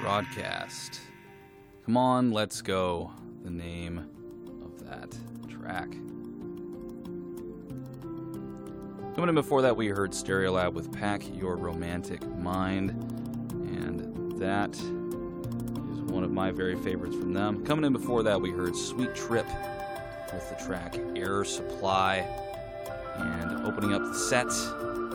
Broadcast. Come on, let's go. The name of that track. Coming in before that, we heard Stereolab with Pack Your Romantic Mind, and that is one of my very favorites from them. Coming in before that, we heard Sweet Trip with the track Air Supply, and opening up the set,